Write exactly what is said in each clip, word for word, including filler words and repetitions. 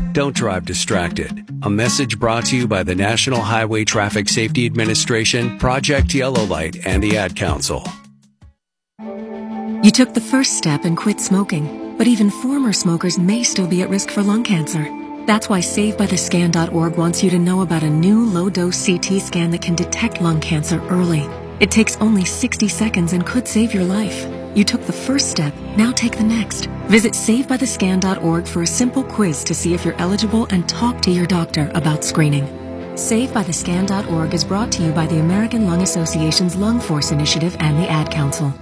Don't drive distracted. A message brought to you by the National Highway Traffic Safety Administration, Project Yellow Light, and the Ad Council. You took the first step and quit smoking, but even former smokers may still be at risk for lung cancer. That's why Save By The Scan dot org wants you to know about a new low-dose C T scan that can detect lung cancer early. It takes only sixty seconds and could save your life. You took the first step, now take the next. Visit Save By The Scan dot org for a simple quiz to see if you're eligible and talk to your doctor about screening. Save By The Scan dot org is brought to you by the American Lung Association's Lung Force Initiative and the Ad Council.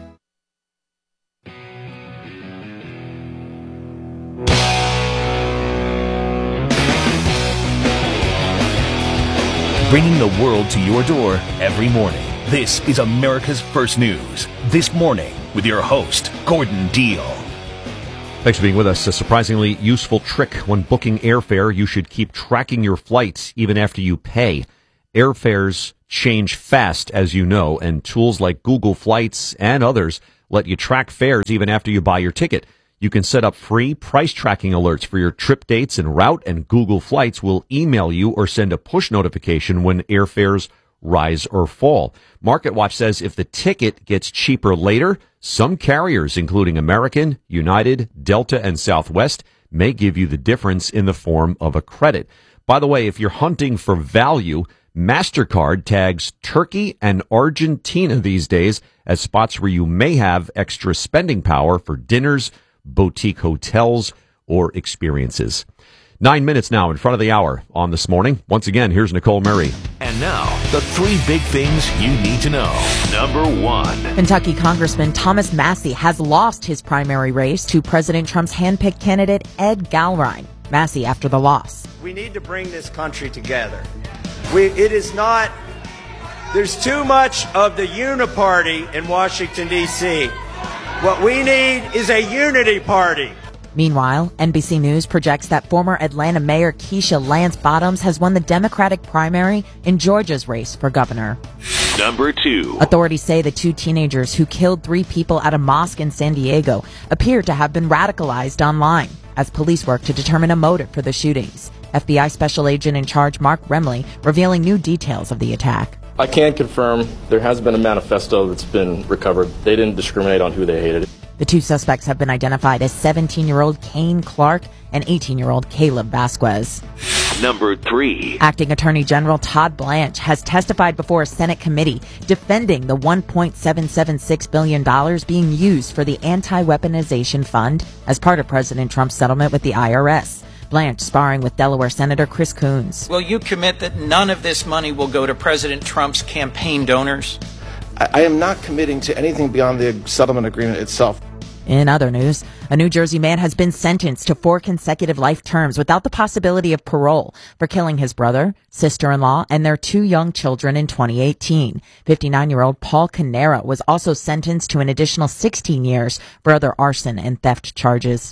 Bringing the world to your door every morning. This is America's First News. This morning with your host, Gordon Deal. Thanks for being with us. A surprisingly useful trick when booking airfare. You should keep tracking your flights even after you pay. Airfares change fast, as you know, and tools like Google Flights and others let you track fares even after you buy your ticket. You can set up free price tracking alerts for your trip dates and route, and Google Flights will email you or send a push notification when airfares rise or fall. MarketWatch says if the ticket gets cheaper later, some carriers, including American, United, Delta, and Southwest, may give you the difference in the form of a credit. By the way, if you're hunting for value, MasterCard tags Turkey and Argentina these days as spots where you may have extra spending power for dinners, boutique hotels, or experiences. Nine minutes now in front of the hour on This Morning. Once again, here's Nicole Murray. And now, the three big things you need to know. Number one. Kentucky Congressman Thomas Massie has lost his primary race to President Trump's handpicked candidate Ed Galrine. Massie after the loss. We need to bring this country together. We, it is not, there's too much of the uniparty in Washington, D C What we need is a unity party. Meanwhile, N B C News projects that former Atlanta Mayor Keisha Lance Bottoms has won the Democratic primary in Georgia's race for governor. Number two. Authorities say the two teenagers who killed three people at a mosque in San Diego appear to have been radicalized online as police work to determine a motive for the shootings. F B I Special Agent in Charge Mark Remley revealing new details of the attack. I can confirm there has been a manifesto that's been recovered. They didn't discriminate on who they hated. The two suspects have been identified as seventeen-year-old Kane Clark and eighteen-year-old Caleb Vasquez. Number three. Acting Attorney General Todd Blanche has testified before a Senate committee defending the one point seven seven six billion dollars being used for the Anti-Weaponization Fund as part of President Trump's settlement with the I R S. Blanche sparring with Delaware Senator Chris Coons. Will you commit that none of this money will go to President Trump's campaign donors? I, I am not committing to anything beyond the settlement agreement itself. In other news, a New Jersey man has been sentenced to four consecutive life terms without the possibility of parole for killing his brother, sister-in-law, and their two young children in twenty eighteen. fifty-nine-year-old Paul Canera was also sentenced to an additional sixteen years for other arson and theft charges.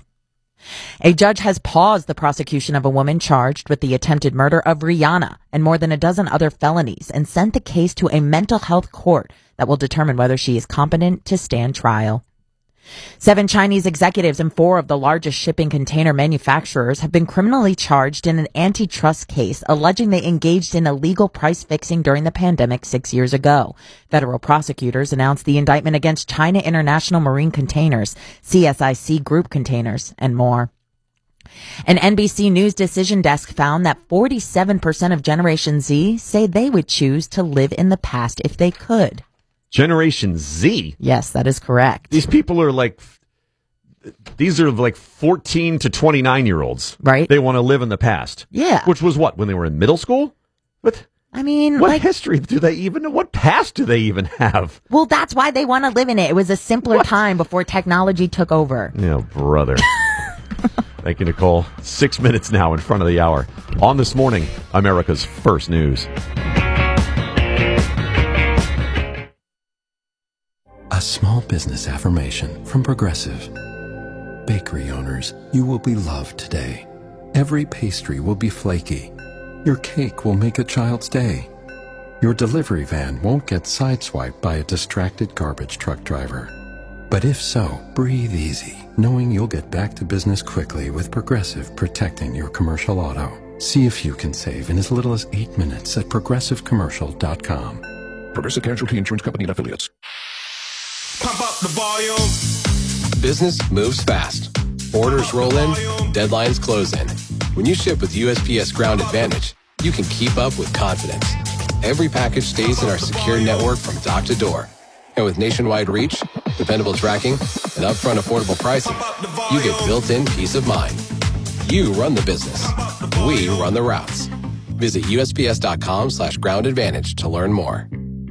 A judge has paused the prosecution of a woman charged with the attempted murder of Rihanna and more than a dozen other felonies and sent the case to a mental health court that will determine whether she is competent to stand trial. Seven Chinese executives and four of the largest shipping container manufacturers have been criminally charged in an antitrust case alleging they engaged in illegal price fixing during the pandemic six years ago. Federal prosecutors announced the indictment against China International Marine Containers, C S I C Group Containers, and more. An N B C News decision desk found that forty-seven percent of Generation Z say they would choose to live in the past if they could. Generation Z? Yes, that is correct. These people are like, these are like fourteen to twenty-nine year olds. Right. They want to live in the past. Yeah. Which was what, when they were in middle school? What? I mean, what like, history do they even know? What past do they even have? Well, that's why they want to live in it. It was a simpler what? time before technology took over. Yeah, brother. Thank you, Nicole. Six minutes now in front of the hour. On This Morning, America's First News. A small business affirmation from Progressive. Bakery owners, you will be loved today. Every pastry will be flaky. Your cake will make a child's day. Your delivery van won't get sideswiped by a distracted garbage truck driver. But if so, breathe easy, knowing you'll get back to business quickly with Progressive protecting your commercial auto. See if you can save in as little as eight minutes at progressive commercial dot com. Progressive Casualty Insurance Company and Affiliates. Pump up the volume. Business moves fast. Orders roll in, deadlines close in. When you ship with U S P S Ground Advantage, you can keep up with confidence. Every package stays in our secure network from dock to door. And with nationwide reach, dependable tracking, and upfront affordable pricing, you get built-in peace of mind. You run the business. We run the routes. Visit U S P S dot com slash ground advantage to learn more.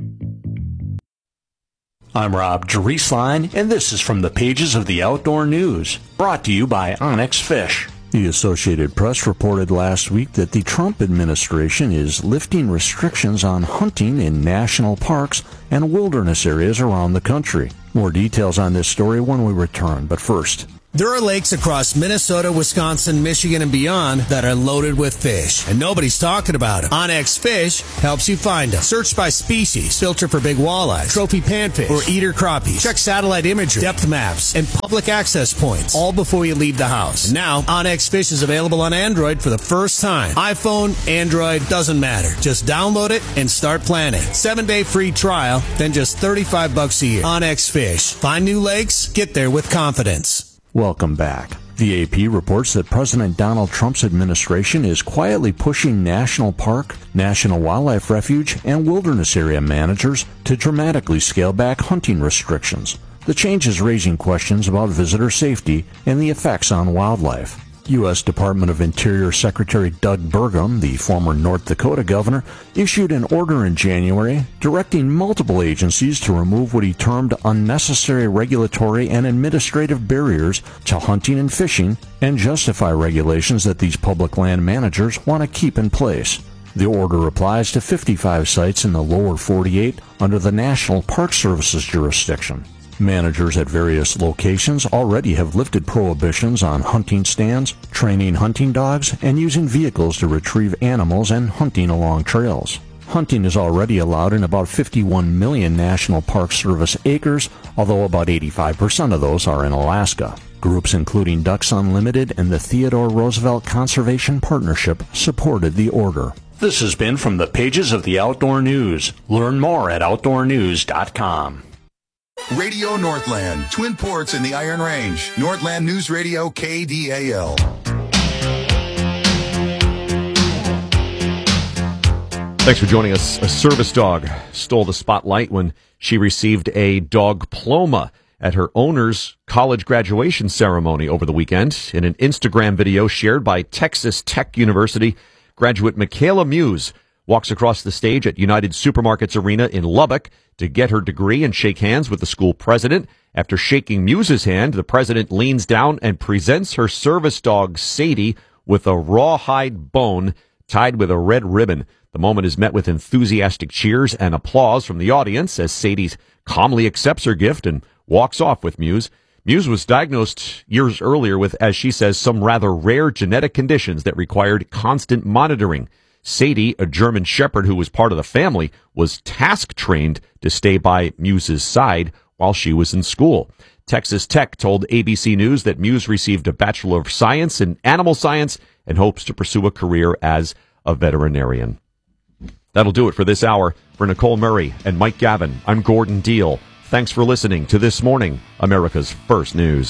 I'm Rob Drieslein, and this is from the pages of the Outdoor News, brought to you by Onyx Fish. The Associated Press reported last week that the Trump administration is lifting restrictions on hunting in national parks and wilderness areas around the country. More details on this story when we return, but first... There are lakes across Minnesota, Wisconsin, Michigan, and beyond that are loaded with fish, and nobody's talking about them. Onyx Fish helps you find them. Search by species, filter for big walleyes, trophy panfish, or eater crappies. Check satellite imagery, depth maps, and public access points, all before you leave the house. And now, Onyx Fish is available on Android for the first time. iPhone, Android, doesn't matter. Just download it and start planning. Seven-day free trial, then just thirty-five bucks a year. Onyx Fish. Find new lakes, get there with confidence. Welcome back. The A P reports that President Donald Trump's administration is quietly pushing national park, national wildlife refuge, and wilderness area managers to dramatically scale back hunting restrictions. The change is raising questions about visitor safety and the effects on wildlife. U S Department of Interior Secretary Doug Burgum, the former North Dakota governor, issued an order in January directing multiple agencies to remove what he termed unnecessary regulatory and administrative barriers to hunting and fishing and justify regulations that these public land managers want to keep in place. The order applies to fifty-five sites in the lower forty-eight under the National Park Service's jurisdiction. Managers at various locations already have lifted prohibitions on hunting stands, training hunting dogs, and using vehicles to retrieve animals and hunting along trails. Hunting is already allowed in about fifty-one million National Park Service acres, although about eighty-five percent of those are in Alaska. Groups including Ducks Unlimited and the Theodore Roosevelt Conservation Partnership supported the order. This has been from the pages of the Outdoor News. Learn more at outdoor news dot com. Radio Northland, Twin Ports in the Iron Range. Northland News Radio K D A L. Thanks for joining us. A service dog stole the spotlight when she received a dogploma at her owner's college graduation ceremony over the weekend. In an Instagram video shared by Texas Tech University, graduate Michaela Muse walks across the stage at United Supermarkets Arena in Lubbock to get her degree and shake hands with the school president. After shaking Muse's hand, the president leans down and presents her service dog, Sadie, with a rawhide bone tied with a red ribbon. The moment is met with enthusiastic cheers and applause from the audience as Sadie calmly accepts her gift and walks off with Muse. Muse was diagnosed years earlier with, as she says, some rather rare genetic conditions that required constant monitoring. Sadie, a German shepherd who was part of the family, was task-trained to stay by Muse's side while she was in school. Texas Tech told A B C News that Muse received a Bachelor of Science in Animal Science and hopes to pursue a career as a veterinarian. That'll do it for this hour. For Nicole Murray and Mike Gavin, I'm Gordon Deal. Thanks for listening to This Morning, America's First News.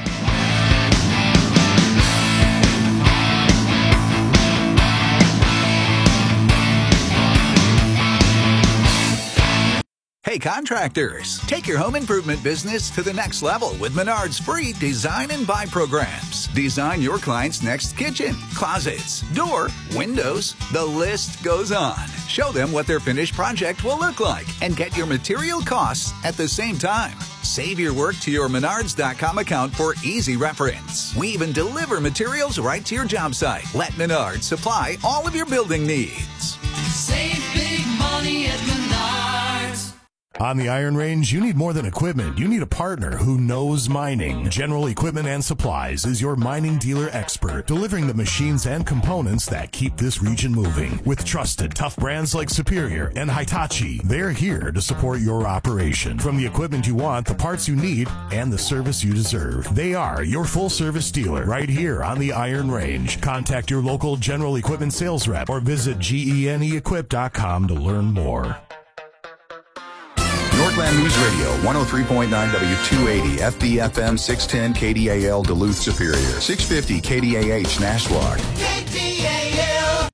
Hey contractors, take your home improvement business to the next level with Menard's free design and buy programs. Design your client's next kitchen, closets, door, windows, the list goes on. Show them what their finished project will look like and get your material costs at the same time. Save your work to your menards dot com account for easy reference. We even deliver materials right to your job site. Let Menards supply all of your building needs. Save big money at Menards. On the Iron Range, you need more than equipment. You need a partner who knows mining. General Equipment and Supplies is your mining dealer expert, delivering the machines and components that keep this region moving. With trusted, tough brands like Superior and Hitachi, they're here to support your operation. From the equipment you want, the parts you need, and the service you deserve. They are your full-service dealer right here on the Iron Range. Contact your local General Equipment sales rep or visit G E N E equip dot com to learn more. Northland News Radio, one oh three point nine W two eighty, F B F M six ten K D A L Duluth Superior, six fifty K D A H Nashwauk. K D A L.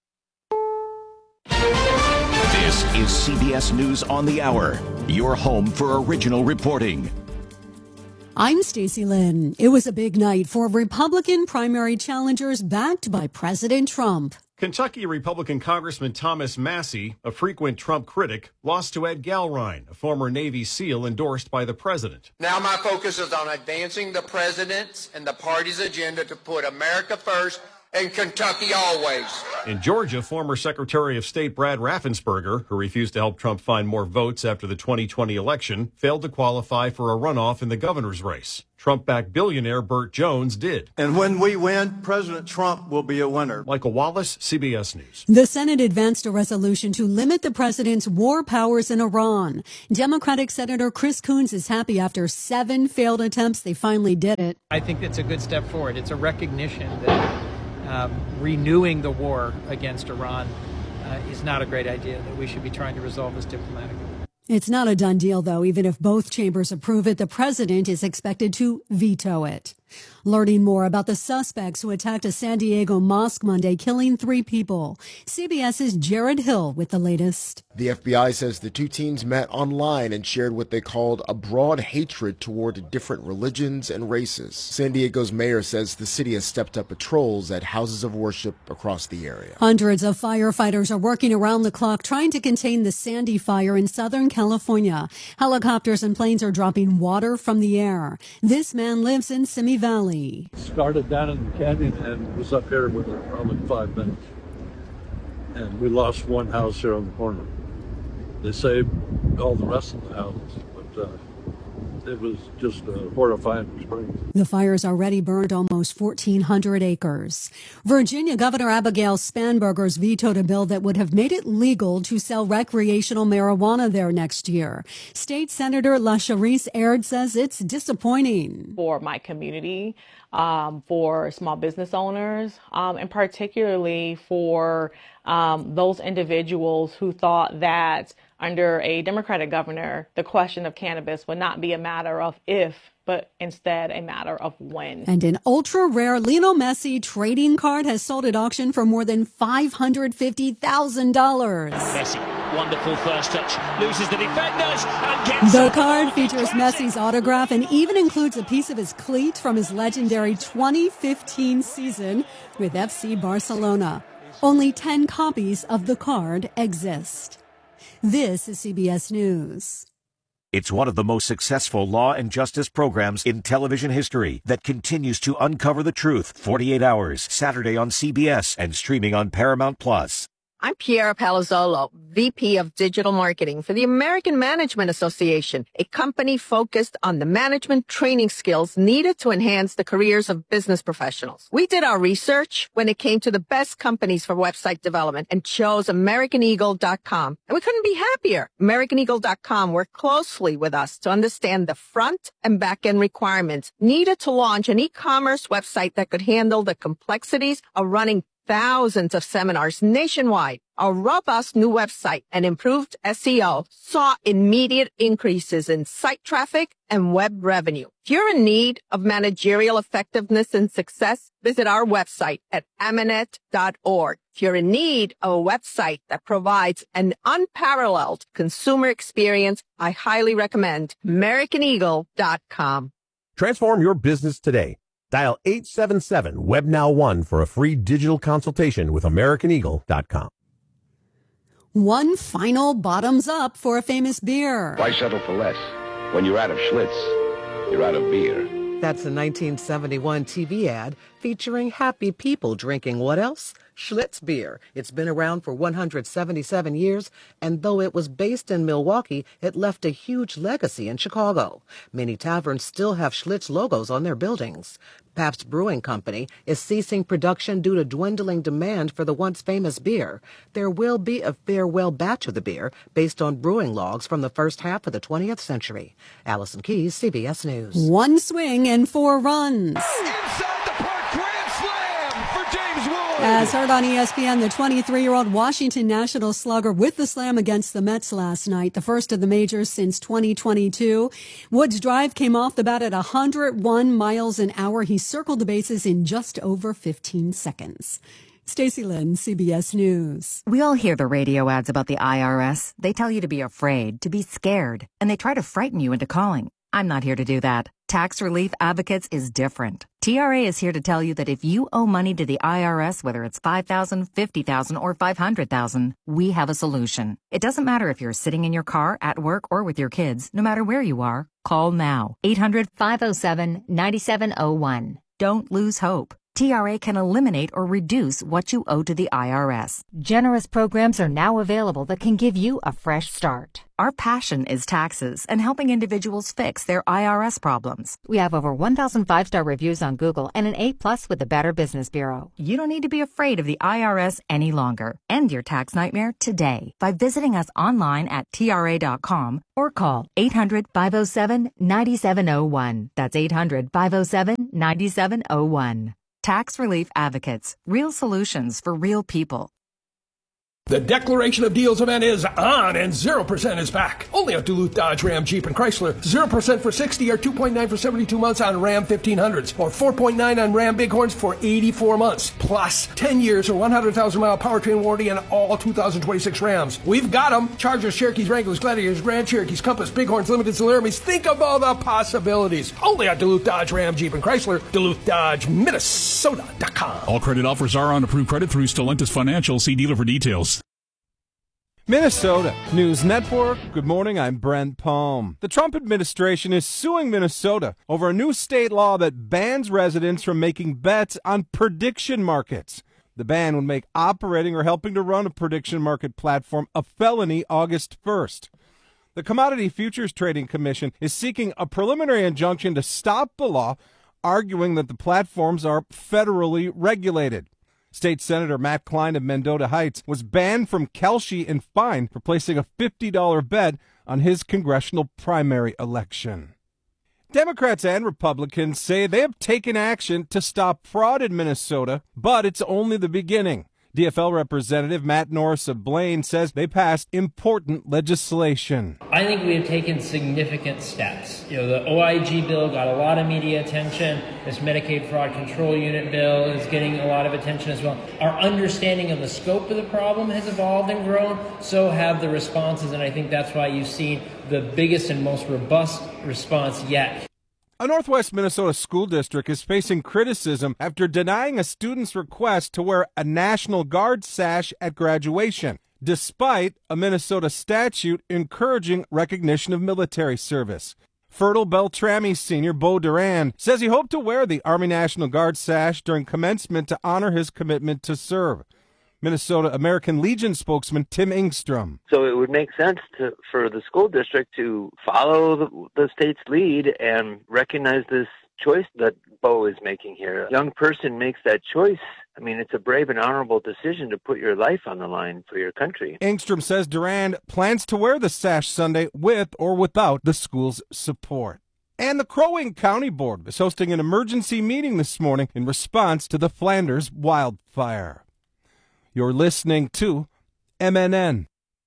This is C B S News on the Hour, your home for original reporting. I'm Stacey Lynn. It was a big night for Republican primary challengers backed by President Trump. Kentucky Republican Congressman Thomas Massie, a frequent Trump critic, lost to Ed Galrine, a former Navy SEAL endorsed by the president. Now my focus is on advancing the president's and the party's agenda to put America first and Kentucky always. In Georgia, former Secretary of State Brad Raffensperger, who refused to help Trump find more votes after the twenty twenty election, failed to qualify for a runoff in the governor's race. Trump-backed billionaire Burt Jones did. And when we win, President Trump will be a winner. Michael Wallace, C B S News. The Senate advanced a resolution to limit the president's war powers in Iran. Democratic Senator Chris Coons is happy after seven failed attempts, they finally did it. I think it's a good step forward. It's a recognition that um, renewing the war against Iran uh, is not a great idea, that we should be trying to resolve this diplomatically. It's not a done deal, though. Even if both chambers approve it, the president is expected to veto it. Learning more about the suspects who attacked a San Diego mosque Monday, killing three people. CBS's Jared Hill with the latest. The F B I says the two teams met online and shared what they called a broad hatred toward different religions and races. San Diego's mayor says the city has stepped up patrols at houses of worship across the area. Hundreds of firefighters are working around the clock trying to contain the Sandy fire in Southern California. Helicopters and planes are dropping water from the air. This man lives in Simi Valley. Started down in the canyon and was up here within probably five minutes. And we lost one house here on the corner. They saved all the rest of the houses, but uh, it was just a horrifying experience. The fires already burned almost fourteen hundred acres. Virginia Governor Abigail Spanberger's vetoed a bill that would have made it legal to sell recreational marijuana there next year. State Senator LaSharice Aird says it's disappointing. For my community, um, for small business owners, um, and particularly for um, those individuals who thought that under a Democratic governor, the question of cannabis would not be a matter of if, but instead a matter of when. And an ultra-rare Lionel Messi trading card has sold at auction for more than five hundred fifty thousand dollars. Messi, wonderful first touch, loses the defenders and gets... The card features Messi's autograph and even includes a piece of his cleat from his legendary twenty fifteen season with F C Barcelona. Only ten copies of the card exist. This is C B S News. It's one of the most successful law and justice programs in television history that continues to uncover the truth. forty-eight hours, Saturday on C B S and streaming on Paramount Plus. I'm Piera Palazzolo, V P of Digital Marketing for the American Management Association, a company focused on the management training skills needed to enhance the careers of business professionals. We did our research when it came to the best companies for website development and chose American Eagle dot com. And we couldn't be happier. American Eagle dot com worked closely with us to understand the front and back end requirements needed to launch an e-commerce website that could handle the complexities of running thousands of seminars nationwide. Our robust new website and improved S E O saw immediate increases in site traffic and web revenue. If you're in need of managerial effectiveness and success, visit our website at amanet dot org. If you're in need of a website that provides an unparalleled consumer experience, I highly recommend American Eagle dot com. Transform your business today. Dial eight seven seven web now one for a free digital consultation with American Eagle dot com. One final bottoms up for a famous beer. Why settle for less? When you're out of Schlitz, you're out of beer. That's a nineteen seventy-one T V ad featuring happy people drinking what else? Schlitz beer. It's been around for one hundred seventy-seven years, and though it was based in Milwaukee, it left a huge legacy in Chicago. Many taverns still have Schlitz logos on their buildings. Pabst Brewing Company is ceasing production due to dwindling demand for the once famous beer. There will be a farewell batch of the beer based on brewing logs from the first half of the twentieth century. Allison Keyes, C B S News. One swing and four runs. Inside the park, grand slam for James Wood. As heard on E S P N, the twenty-three-year-old Washington Nationals slugger with the slam against the Mets last night, the first of the majors since twenty twenty-two. Wood's drive came off the bat at one hundred one miles an hour. He circled the bases in just over fifteen seconds. Stacey Lynn, C B S News. We all hear the radio ads about the I R S. They tell you to be afraid, to be scared, and they try to frighten you into calling. I'm not here to do that. Tax Relief Advocates is different. T R A is here to tell you that if you owe money to the I R S, whether it's five thousand dollars, fifty thousand dollars, or five hundred thousand dollars, we have a solution. It doesn't matter if you're sitting in your car, at work, or with your kids. No matter where you are, call now. eight hundred, five oh seven, nine seven oh one. Don't lose hope. T R A can eliminate or reduce what you owe to the I R S. Generous programs are now available that can give you a fresh start. Our passion is taxes and helping individuals fix their I R S problems. We have over one thousand five-star reviews on Google and an A plus with the Better Business Bureau. You don't need to be afraid of the I R S any longer. End your tax nightmare today by visiting us online at T R A dot com or call eight hundred, five oh seven, nine seven oh one. That's eight hundred, five oh seven, nine seven oh one. Tax Relief Advocates. Real solutions for real people. The Declaration of Deals event is on, and zero percent is back. Only at Duluth Dodge Ram Jeep and Chrysler. zero percent for sixty or two point nine for seventy-two months on Ram fifteen hundreds. Or four point nine on Ram Bighorns for eighty-four months. Plus ten years or one hundred thousand mile powertrain warranty on all two thousand twenty-six Rams. We've got them. Chargers, Cherokees, Wranglers, Gladiators, Grand Cherokees, Compass, Bighorns, Limited, Laramies. Think of all the possibilities. Only at Duluth Dodge Ram Jeep and Chrysler. Duluth Dodge Minnesota dot com. All credit offers are on approved credit through Stellantis Financial. See dealer for details. Minnesota News Network. Good morning, I'm Brent Palm. The Trump administration is suing Minnesota over a new state law that bans residents from making bets on prediction markets. The ban would make operating or helping to run a prediction market platform a felony August first. The Commodity Futures Trading Commission is seeking a preliminary injunction to stop the law, arguing that the platforms are federally regulated. State Senator Matt Klein of Mendota Heights was banned from Kelshi and fined for placing a fifty dollars bet on his congressional primary election. Democrats and Republicans say they have taken action to stop fraud in Minnesota, but it's only the beginning. D F L Representative Matt Norris of Blaine says they passed important legislation. I think we have taken significant steps. You know, the O I G bill got a lot of media attention. This Medicaid Fraud Control Unit bill is getting a lot of attention as well. Our understanding of the scope of the problem has evolved and grown. So have the responses, and I think that's why you've seen the biggest and most robust response yet. A Northwest Minnesota school district is facing criticism after denying a student's request to wear a National Guard sash at graduation, despite a Minnesota statute encouraging recognition of military service. Fertile Beltrami senior Bo Duran says he hoped to wear the Army National Guard sash during commencement to honor his commitment to serve. Minnesota American Legion spokesman Tim Engstrom. So it would make sense to, for the school district to follow the, the state's lead and recognize this choice that Bo is making here. A young person makes that choice. I mean, it's a brave and honorable decision to put your life on the line for your country. Engstrom says Duran plans to wear the sash Sunday with or without the school's support. And the Crow Wing County Board is hosting an emergency meeting this morning in response to the Flanders wildfire. You're listening to M N N.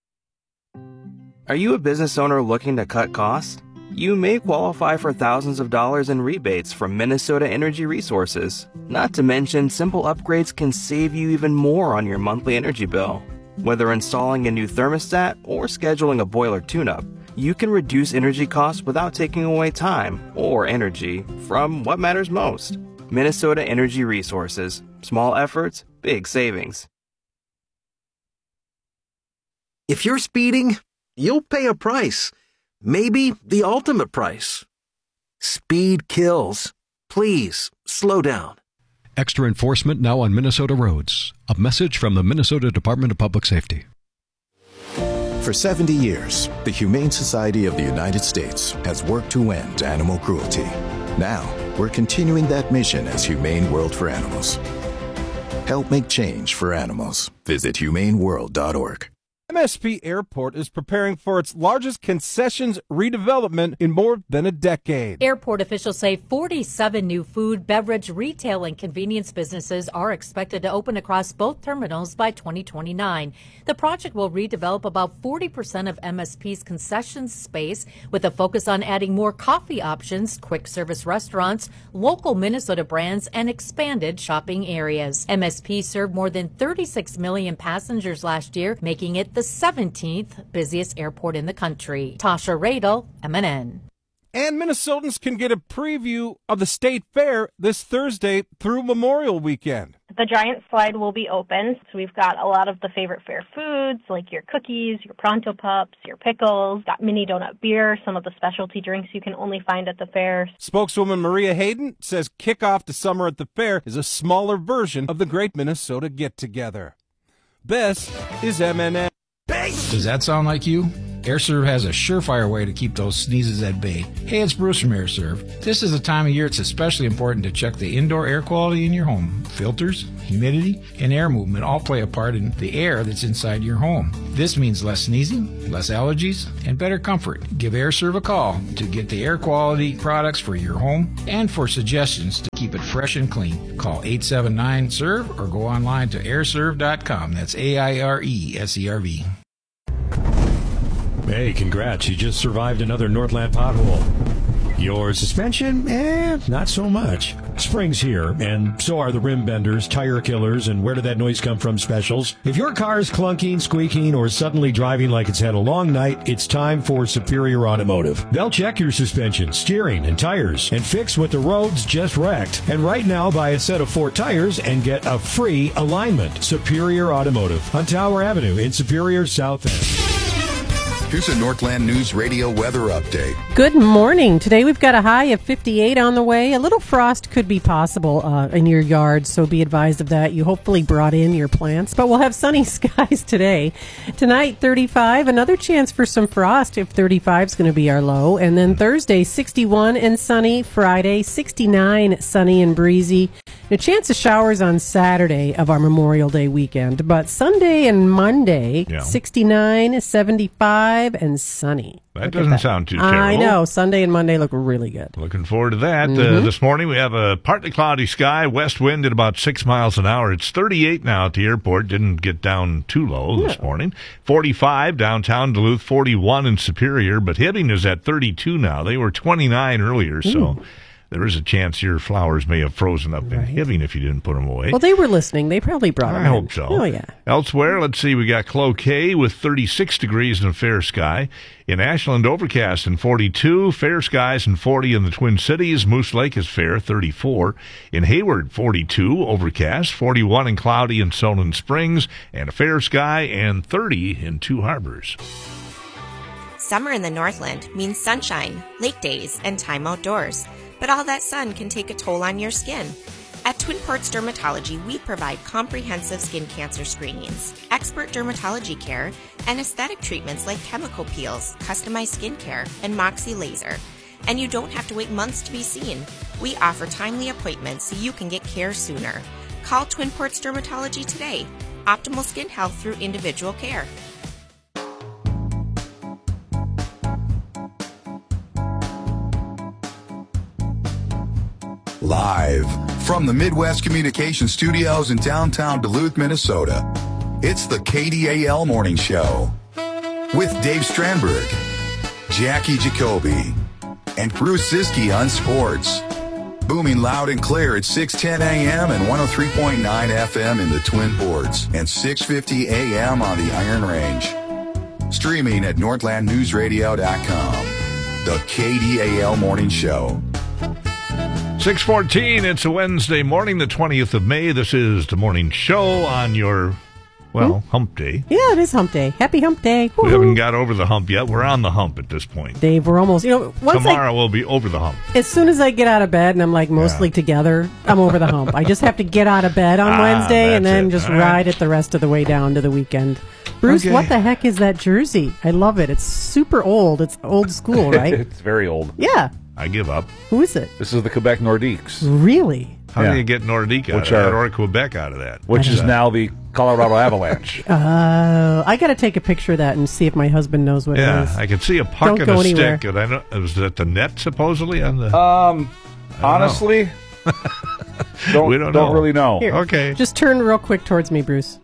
Are you a business owner looking to cut costs? You may qualify for thousands of dollars in rebates from Minnesota Energy Resources. Not to mention, simple upgrades can save you even more on your monthly energy bill. Whether installing a new thermostat or scheduling a boiler tune-up, you can reduce energy costs without taking away time or energy from what matters most. Minnesota Energy Resources. Small efforts, big savings. If you're speeding, you'll pay a price. Maybe the ultimate price. Speed kills. Please, slow down. Extra enforcement now on Minnesota roads. A message from the Minnesota Department of Public Safety. For seventy years, the Humane Society of the United States has worked to end animal cruelty. Now, we're continuing that mission as Humane World for Animals. Help make change for animals. Visit humane world dot org. M S P Airport is preparing for its largest concessions redevelopment in more than a decade. Airport officials say forty-seven new food, beverage, retail, and convenience businesses are expected to open across both terminals by twenty twenty-nine. The project will redevelop about forty percent of M S P's concessions space with a focus on adding more coffee options, quick service restaurants, local Minnesota brands, and expanded shopping areas. M S P served more than thirty-six million passengers last year, making it the seventeenth busiest airport in the country. Tasha Radel, M N N. And Minnesotans can get a preview of the State Fair this Thursday through Memorial Weekend. The giant slide will be open, so we've got a lot of the favorite fair foods, like your cookies, your Pronto Pups, your pickles, got mini donut beer, some of the specialty drinks you can only find at the fair. Spokeswoman Maria Hayden says kickoff to summer at the fair is a smaller version of the Great Minnesota Get-Together. This is M N N. Does that sound like you? AirServe has a surefire way to keep those sneezes at bay. Hey, it's Bruce from AirServe. This is the time of year it's especially important to check the indoor air quality in your home. Filters, humidity, and air movement all play a part in the air that's inside your home. This means less sneezing, less allergies, and better comfort. Give AirServe a call to get the air quality products for your home and for suggestions to keep it fresh and clean. Call eight seven nine S E R V or go online to air serve dot com. That's A I R E S E R V. Hey, congrats. You just survived another Northland pothole. Your suspension? Eh, not so much. Spring's here, and so are the rim benders, tire killers, and where did that noise come from specials. If your car is clunking, squeaking, or suddenly driving like it's had a long night, it's time for Superior Automotive. They'll check your suspension, steering, and tires, and fix what the roads just wrecked. And right now, buy a set of four tires and get a free alignment. Superior Automotive on Tower Avenue in Superior, South End. Here's a Northland News Radio weather update. Good morning. Today we've got a high of fifty-eight on the way. A little frost could be possible uh, in your yard, so be advised of that. You hopefully brought in your plants, but we'll have sunny skies today. Tonight, thirty-five. Another chance for some frost if thirty-five is going to be our low. And then Thursday, sixty-one and sunny. Friday, sixty-nine, sunny and breezy. A chance of showers on Saturday of our Memorial Day weekend, but Sunday and Monday, yeah. sixty-nine, seventy-five, and sunny. That Look doesn't that. sound too terrible. I know. Sunday and Monday look really good. Looking forward to that. Mm-hmm. Uh, this morning we have a partly cloudy sky, west wind at about six miles an hour. It's thirty-eight now at the airport. Didn't get down too low no. this morning. forty-five downtown Duluth, forty-one in Superior, but Hibbing is at thirty-two now. They were twenty-nine earlier, so... Mm. There is a chance your flowers may have frozen up right. in Hibbing if you didn't put them away. Well, they were listening. They probably brought them I in. hope so. Oh, yeah. Elsewhere, let's see, we got Cloquet with thirty-six degrees and a fair sky. In Ashland, overcast and forty-two. Fair skies and forty in the Twin Cities. Moose Lake is fair, thirty-four. In Hayward, forty-two, overcast. forty-one and cloudy in Solon Springs. And a fair sky and thirty in Two Harbors. Summer in the Northland means sunshine, lake days, and time outdoors. But all that sun can take a toll on your skin. At Twin Ports Dermatology, we provide comprehensive skin cancer screenings, expert dermatology care, and aesthetic treatments like chemical peels, customized skincare, and Moxie laser. And you don't have to wait months to be seen. We offer timely appointments so you can get care sooner. Call Twin Ports Dermatology today. Optimal skin health through individual care. Live from the Midwest Communication Studios in downtown Duluth, Minnesota, it's the K D A L Morning Show with Dave Strandberg, Jackie Jacoby, and Bruce Siski on sports. Booming loud and clear at six ten a.m. and one oh three point nine F M in the Twin Ports and six fifty a.m. on the Iron Range. Streaming at northland news radio dot com. The K D A L Morning Show. six fourteen, it's a Wednesday morning, the twentieth of May. This is the morning show on your Well, hmm? hump day. Yeah, it is hump day. Happy hump day. Woo-hoo. We haven't got over the hump yet. We're on the hump at this point. Dave, we're almost, you know, once Tomorrow I, we'll be over the hump. As soon as I get out of bed and I'm like mostly yeah. together, I'm over the hump. I just have to get out of bed on ah, Wednesday and then it. just All ride right. it the rest of the way down to the weekend. Bruce, okay. what the heck is that jersey? I love it. It's super old. It's old school, right? It's very old. Yeah. I give up. Who is it? This is the Quebec Nordiques. Really? How yeah. do you get Nordique out which of that, are, or Quebec out of that? Which is now the Colorado Avalanche. Uh, I got to take a picture of that and see if my husband knows what yeah, it is. I can see a puck and a anywhere. stick. And I know, was that the net, supposedly? on the? Um, honestly, don't, we don't, don't know. really know. Here, okay. Just turn real quick towards me, Bruce.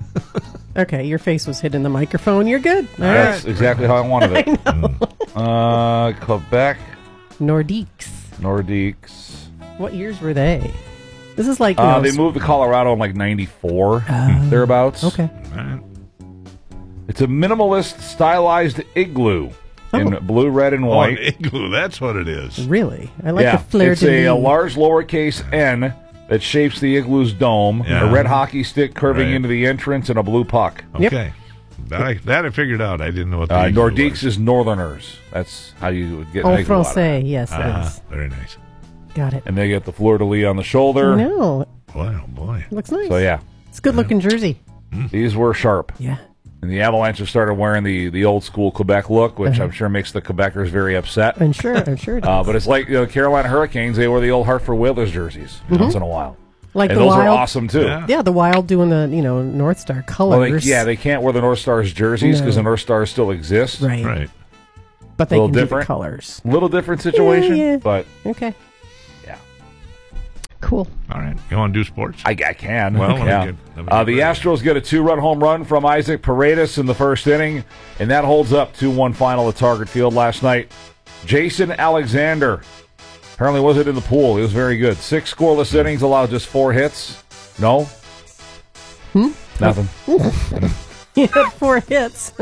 Okay, your face was hidden in the microphone. You're good. All That's right. exactly how I wanted it. I know. Uh, Quebec. Nordiques. Nordiques. What years were they? This is like... Uh, know, they moved to Colorado in like ninety-four, uh, thereabouts. Okay. Right. It's a minimalist stylized igloo oh. in blue, red, and white. Oh, an igloo, that's what it is. Really? I like yeah. the flare It's a, a large lowercase N that shapes the igloo's dome, yeah. a red hockey stick curving right. into the entrance, and a blue puck. Okay. Yep. That I, that I figured out. I didn't know what the uh, igloo Nordiques was. is Northerners. That's how you would get Oh, an igloo Francais, out of yes, uh, yes. Very nice. Got it. And they get the fleur-de-lis on the shoulder. No. Boy, oh boy. Looks nice. So, yeah. It's a good-looking jersey. These were sharp. Yeah. And the Avalanche have started wearing the, the old-school Quebec look, which uh-huh. I'm sure makes the Quebecers very upset. I'm sure, I'm sure it uh, does. But it's like you know, Carolina Hurricanes, they wear the old Hartford Whalers jerseys mm-hmm. once in a while. Like and the those Wild, are awesome, too. Yeah. yeah, the Wild doing the, you know, North Star colors. Well, they, yeah, they can't wear the North Stars jerseys because no. the North Stars still exist. Right. Right. But they a little can different. do the colors. A little different situation, yeah, yeah. but... Okay. Yeah. Cool. All right. You want to do sports? I, I can. Well, okay. yeah. Good. Uh, the Astros get a two-run home run from Isaac Paredes in the first inning, and that holds up two one final at Target Field last night. Jason Alexander apparently wasn't in the pool. He was very good. Six scoreless innings, allowed just four hits. No? Hmm? Nothing. He had four hits.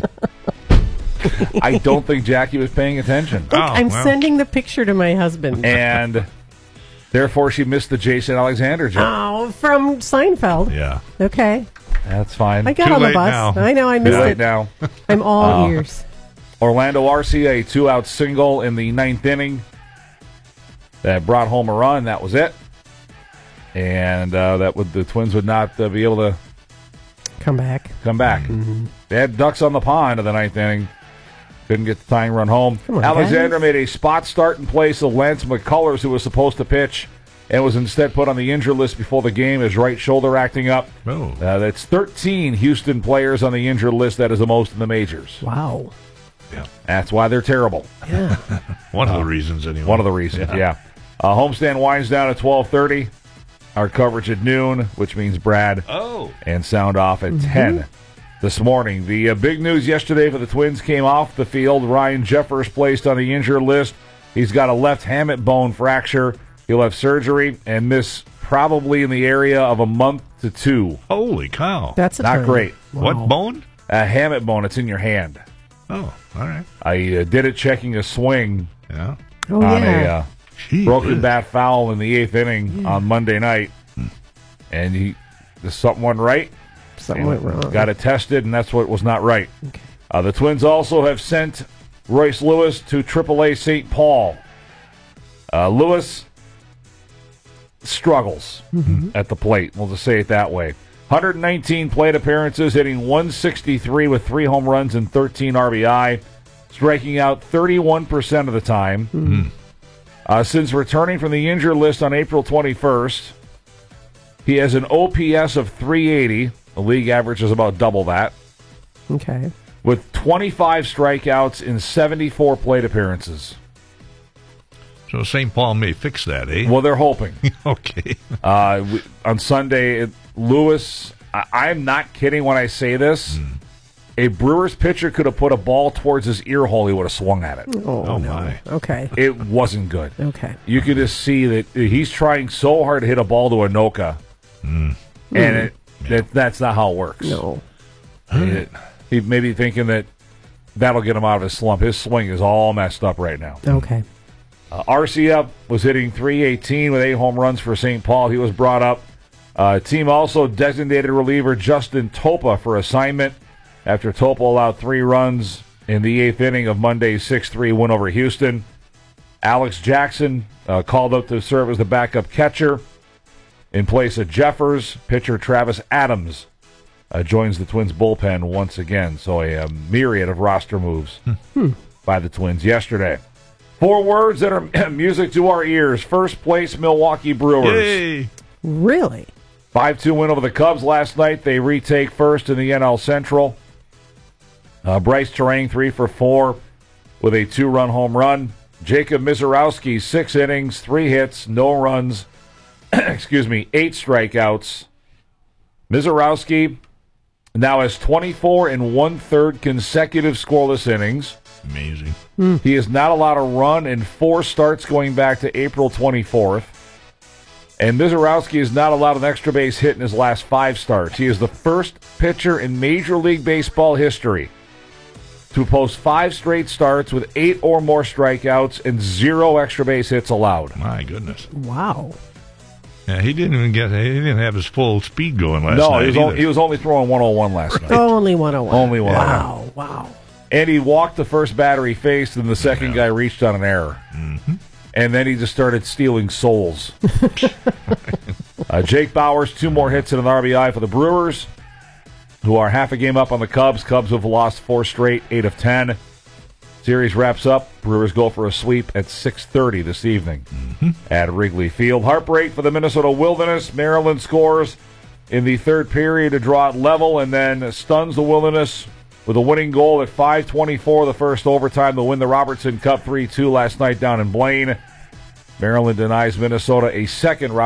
I don't think Jackie was paying attention. Look, oh, I'm well. sending the picture to my husband. And therefore she missed the Jason Alexander joke. Oh, from Seinfeld. Yeah. Okay. That's fine. I got Too on the late bus. Now. I know, I missed Too it. late now. I'm all uh, ears. Orlando Arcia, a two-out single in the ninth inning. That brought home a run. That was it. And uh, that would the Twins would not uh, be able to come back. Come back. Mm-hmm. They had ducks on the pond in the ninth inning. Couldn't get the tying run home. On, Alexander guys. made a spot start in place of Lance McCullers, who was supposed to pitch, and was instead put on the injured list before the game. His right shoulder acting up. Oh. Uh, that's thirteen Houston players on the injured list. That is the most in the majors. Wow. Yeah. That's why they're terrible. Yeah. One of uh, the reasons, anyway. One of the reasons, yeah. yeah. Uh, homestand winds down at twelve thirty. Our coverage at noon, which means Brad oh. and sound off at mm-hmm. ten this morning. The uh, big news yesterday for the Twins came off the field. Ryan Jeffers placed on the injured list. He's got a left hamate bone fracture. He'll have surgery and miss probably in the area of a month to two. Holy cow. That's a not turn. great. Wow. What bone? A hamate bone. It's in your hand. Oh, all right. I uh, did it checking a swing yeah. oh, on yeah. a uh, broken bat foul in the eighth inning yeah. on Monday night. And he, something went right. Something went wrong. Got it tested, and that's what was not right. Okay. Uh, the Twins also have sent Royce Lewis to triple A Saint Paul. Uh, Lewis struggles mm-hmm. at the plate. We'll just say it that way. one hundred nineteen plate appearances, hitting one sixty-three with three home runs and thirteen R B I, striking out thirty-one percent of the time. Mm-hmm. Uh, since returning from the injured list on April twenty-first, he has an O P S of three eighty. The league average is about double that. Okay. With twenty-five strikeouts in seventy-four plate appearances. So Saint Paul may fix that, eh? Well, they're hoping. Okay. uh, we, on Sunday, it, Lewis, I, I'm not kidding when I say this. Mm. A Brewers pitcher could have put a ball towards his ear hole. He would have swung at it. Oh, oh no. my. Okay. It wasn't good. Okay. You could just see that he's trying so hard to hit a ball to Anoka. Mm. And it, yeah. that, that's not how it works. No. It, he may be thinking that that'll get him out of his slump. His swing is all messed up right now. Okay. Uh, Arcia was hitting three eighteen with eight home runs for Saint Paul. He was brought up Uh, team also designated reliever Justin Topa for assignment after Topa allowed three runs in the eighth inning of Monday's six three win over Houston. Alex Jackson uh, called up to serve as the backup catcher in place of Jeffers. Pitcher Travis Adams uh, joins the Twins bullpen once again. So a, a myriad of roster moves Hmm. by the Twins yesterday. Four words that are music to our ears. First place, Milwaukee Brewers. Yay! Really? five two win over the Cubs last night. They retake first in the N L Central. Uh, Bryce Terang, three for four with a two-run home run. Jacob Mizorowski, six innings, three hits, no runs. Excuse me, eight strikeouts. Mizorowski now has twenty-four and one-third consecutive scoreless innings. Amazing. Hmm. He is not allowed a run in four starts going back to April twenty-fourth. And Mizorowski is not allowed an extra base hit in his last five starts. He is the first pitcher in Major League Baseball history to post five straight starts with eight or more strikeouts and zero extra base hits allowed. My goodness. Wow. Yeah, he didn't even get. He didn't have his full speed going last no, night. he was, only, he was only throwing one oh one last night. Only one oh one. Only one oh one. Wow, wow. And he walked the first batter he faced, and the second Yeah. guy reached on an error. Mm-hmm. And then he just started stealing souls. uh, Jake Bauers, two more hits and an R B I for the Brewers, who are half a game up on the Cubs. Cubs have lost four straight, eight of ten. Series wraps up. Brewers go for a sweep at six thirty this evening mm-hmm. at Wrigley Field. Heartbreak for the Minnesota Wilderness. Maryland scores in the third period to draw it level and then stuns the Wilderness with a winning goal at five twenty-four the first overtime to win the Robertson Cup three two last night down in Blaine. Maryland denies Minnesota a second round.